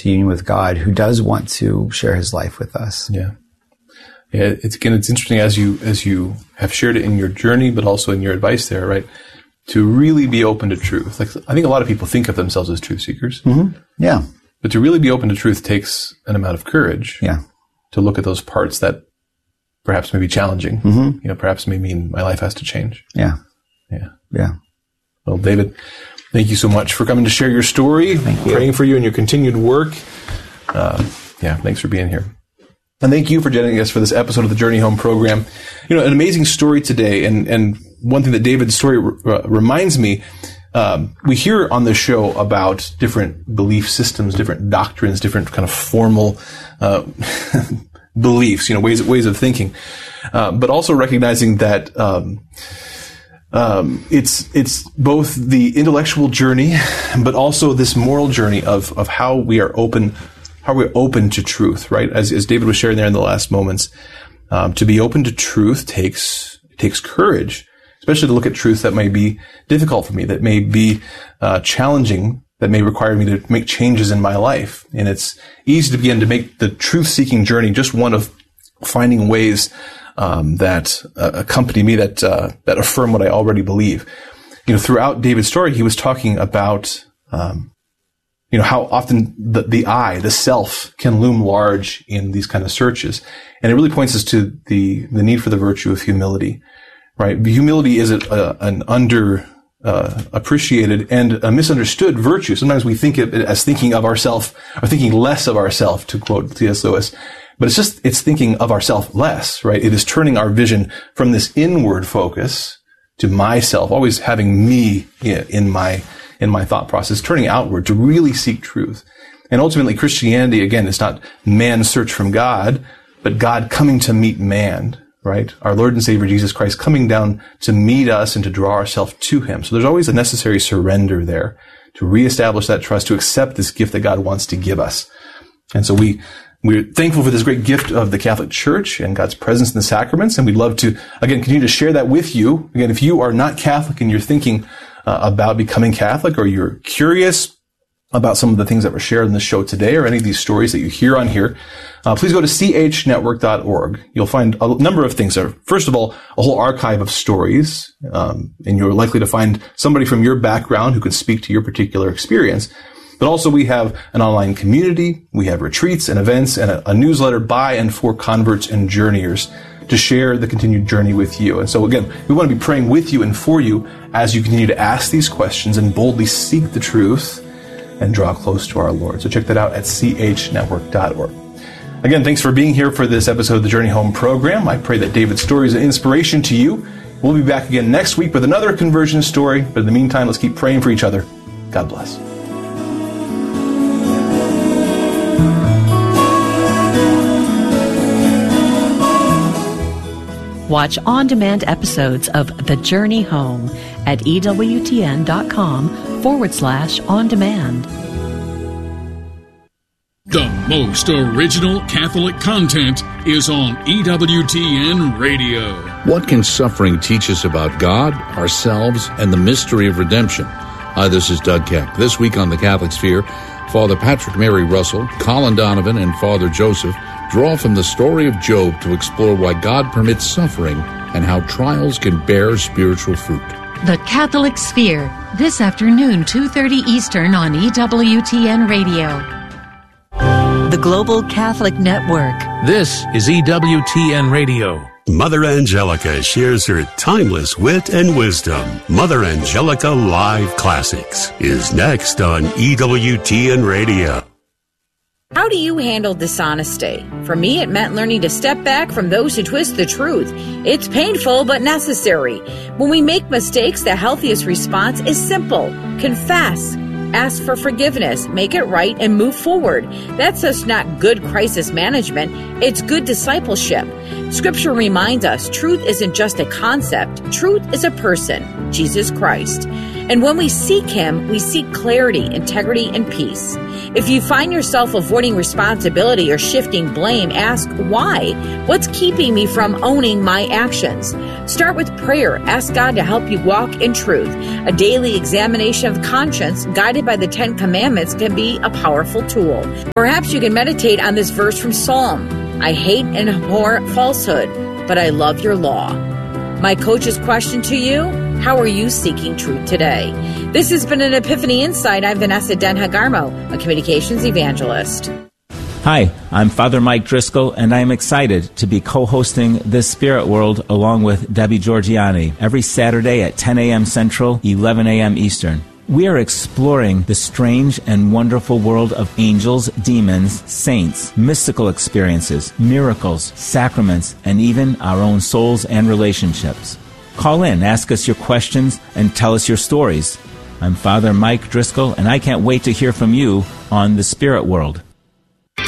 to union with God, who does want to share his life with us. Yeah. Yeah, it's interesting as you have shared it in your journey, but also in your advice there, right? To really be open to truth. Like, I think a lot of people think of themselves as truth seekers. Mm-hmm. Yeah. But to really be open to truth takes an amount of courage. Yeah. To look at those parts that perhaps may be challenging. Mm-hmm. Perhaps may mean my life has to change. Yeah. Yeah. Yeah. Well, David, thank you so much for coming to share your story. Thank you. Praying for you and your continued work. Thanks for being here. And thank you for joining us for this episode of the Journey Home program. An amazing story today. And one thing that David's story reminds me, we hear on the show about different belief systems, different doctrines, different kind of formal beliefs, ways of thinking, but also recognizing that it's both the intellectual journey, but also this moral journey of how we're open to truth, right? As David was sharing there in the last moments, to be open to truth takes courage, especially to look at truth that may be difficult for me, that may be challenging, that may require me to make changes in my life. And it's easy to begin to make the truth-seeking journey just one of finding ways that accompany me, that affirm what I already believe. Throughout David's story, he was talking about how often the I, the self, can loom large in these kind of searches. And it really points us to the need for the virtue of humility, right? Humility is an appreciated and a misunderstood virtue. Sometimes we think of it as thinking of ourself or thinking less of ourself, to quote C.S. Lewis. But it's thinking of ourself less, right? It is turning our vision from this inward focus to myself, always having me in my thought process, turning outward to really seek truth. And ultimately, Christianity, again, is not man's search from God, but God coming to meet man, right? Our Lord and Savior Jesus Christ coming down to meet us and to draw ourselves to him. So there's always a necessary surrender there to reestablish that trust, to accept this gift that God wants to give us. And so we're thankful for this great gift of the Catholic Church and God's presence in the sacraments. And we'd love to, again, continue to share that with you. Again, if you are not Catholic and you're thinking about becoming Catholic, or you're curious about some of the things that were shared in the show today, or any of these stories that you hear on here, please go to chnetwork.org. You'll find a number of things there. First of all, a whole archive of stories, and you're likely to find somebody from your background who could speak to your particular experience. But also we have an online community, we have retreats and events, and a newsletter by and for converts and journeyers to share the continued journey with you. And so again, we want to be praying with you and for you as you continue to ask these questions and boldly seek the truth and draw close to our Lord. So check that out at chnetwork.org. Again, thanks for being here for this episode of the Journey Home program. I pray that David's story is an inspiration to you. We'll be back again next week with another conversion story. But in the meantime, let's keep praying for each other. God bless. Watch on-demand episodes of The Journey Home at EWTN.com/on-demand. The most original Catholic content is on EWTN Radio. What can suffering teach us about God, ourselves, and the mystery of redemption? Hi, this is Doug Keck. This week on the Catholic Sphere, Father Patrick Mary Russell, Colin Donovan, and Father Joseph draw from the story of Job to explore why God permits suffering and how trials can bear spiritual fruit. The Catholic Sphere, this afternoon, 2:30 Eastern on EWTN Radio. The Global Catholic Network. This is EWTN Radio. Mother Angelica shares her timeless wit and wisdom. Mother Angelica Live Classics is next on EWTN Radio. How do you handle dishonesty? For me, it meant learning to step back from those who twist the truth. It's painful, but necessary. When we make mistakes, the healthiest response is simple. Confess. Ask for forgiveness, make it right, and move forward. That's just not good crisis management. It's good discipleship. Scripture reminds us truth isn't just a concept. Truth is a person, Jesus Christ. And when we seek Him, we seek clarity, integrity, and peace. If you find yourself avoiding responsibility or shifting blame, ask why. What's keeping me from owning my actions? Start with prayer. Ask God to help you walk in truth. A daily examination of conscience, guided by the 10 Commandments, can be a powerful tool. Perhaps you can meditate on this verse from Psalm. I hate and abhor falsehood, but I love your law. My coach's question to you: how are you seeking truth today? This has been an Epiphany Insight. I'm Vanessa Denhagarmo, a communications evangelist. Hi, I'm Father Mike Driscoll, and I am excited to be co-hosting This Spirit World along with Debbie Georgiani every Saturday at 10 a.m. Central, 11 a.m. Eastern. We are exploring the strange and wonderful world of angels, demons, saints, mystical experiences, miracles, sacraments, and even our own souls and relationships. Call in, ask us your questions, and tell us your stories. I'm Father Mike Driscoll, and I can't wait to hear from you on The Spirit World.